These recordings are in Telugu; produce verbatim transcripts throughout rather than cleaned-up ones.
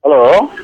హలో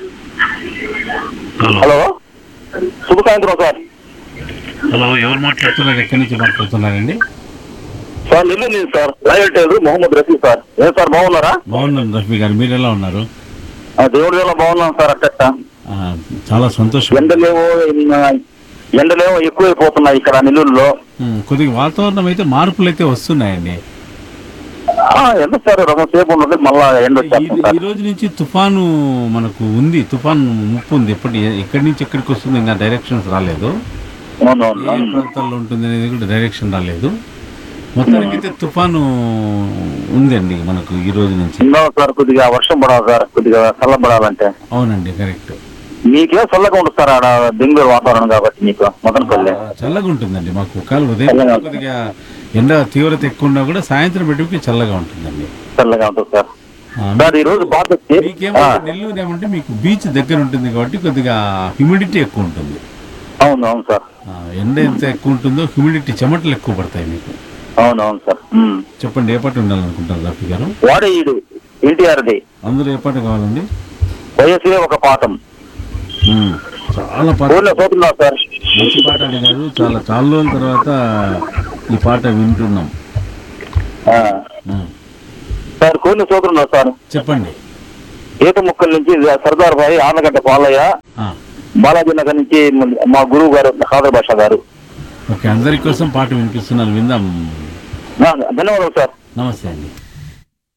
హలో శుభ సాయంత్రం సార్. హలో, ఎవరు మాట్లాడుతున్నారు? ఎక్కడి నుంచి మాట్లాడుతున్నారండి? సార్ నెల్లూరు నుంచి sir. Royal tailor Mohammed Rafi sir. ఏం సార్ బాగున్నారా? బాగున్నాను రఫీ గారు, మీరు ఎలా ఉన్నారు? ఆ, దేవుడి వల్ల బాగున్నాను సార్. అట్ట ఆ, చాలా సంతోషం. ఎండలేవో ఎండలేవో ఎక్కువైపోతున్నాయి ఇక్కడ నెల్లూరులో. ఉమ్, కొద్దిగా వాతావరణం అయితే మార్పులు అయితే వస్తున్నాయండి. ఆ, ఎంత సార్ రకం సేపు ఉన్నది మళ్ళా ఎండ ఈ వచ్చేస్తుంది సార్. ఈ రోజు నుంచి తుఫాను మనకు ఉంది, తుఫాను ముప్పు ఉంది. ఎప్పటి ఎక్కడి నుంచి ఎక్కడికి వస్తుంది ఇంకా డైరెక్షన్స్ రాలేదు. ఏ అవునవును. ప్రాంతాల్లో ఉంటుంది అనేది కూడా డైరెక్షన్ రాలేదు. మొత్తానికి అయితే తుఫాను ఉందండి మనకు ఈ రోజు నుంచి. ఇంకా సార్ కొద్దిగా వర్షం పడాలి సార్, కొద్దిగా చల్లబడాలంటే. అవునండి, కరెక్ట్. మీకేం చల్లగా ఉంటుంది సార్ ఆడ బెంగళూరు వాతావరణం కాబట్టి మీకు మదనపల్లి చల్లగా ఉంటుందండి మాకు. ఒకవేళ ఉదయం కొద్దిగా ఎండ తీవ్రత ఎక్కువ ఉన్నా కూడా సాయంత్రం పెట్టుకి చల్లగా ఉంటుందండి. చల్లగా ఉంటుంది సార్. ఆ, సార్ ఈ రోజు బాగా మీకేమో నెల్లూరు ఏమంటే మీకు బీచ్ దగ్గర ఉంటుంది కాబట్టి కొద్దిగా హ్యూమిడిటీ ఎక్కువ ఉంటుంది. అవును అవును సార్. ఆ, ఎండ ఎంత ఎక్కువ ఉంటుందో హ్యూమిడిటీ చెమటలు ఎక్కువ పడతాయి మీకు. అవునవును సార్. చెప్పండి, ఏ పాట ఉండాలనుకుంటారు రఫీ గారు? వాడేయుడు ఎన్టీఆర్ది. అందులో ఏ పాట కావాలండి? వయసే ఒక పాఠం. ఉమ్, చాలా పాట, ఊళ్ళో పోతున్నారు సార్. మంచి పాట అడిగారు. చాలా చాలా రోజుల తర్వాత ఈ పాట వింటున్నాం. ఆ, ఉమ్, సార్ కొన్ని సోదరున్నారు సార్. చెప్పండి. ఈత ముక్కల నుంచి సర్దార్ భాయ్, ఆనగడ్డ పాలయ్య, ఆ, బాలాజీ నగర్ నుంచి మా గురువు గారు ఖాదర్ బాషా గారు. ఓకే, అందరి కోసం పాట వినిపిస్తున్నారు, విందాం. ధన్యవాదాలు సార్. నమస్తే అండి.